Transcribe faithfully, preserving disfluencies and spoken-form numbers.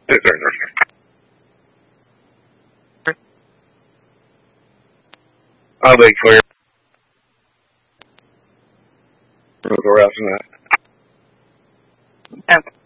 Yes, sir, no, sir. I'll be clear. We'll go around tonight. Okay.